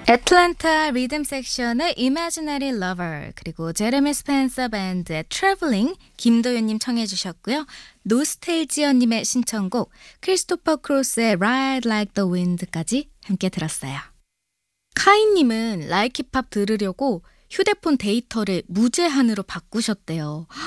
애틀랜타 리듬 섹션의 Imaginary Lover 그리고 제레미 스펜서 밴드의 Traveling 김도윤님 청해 주셨고요. 노스텔지어님의 신청곡 크리스토퍼 크로스의 Ride Like the Wind까지 함께 들었어요. 카이님은 라이키팝 들으려고 휴대폰 데이터를 무제한으로 바꾸셨대요.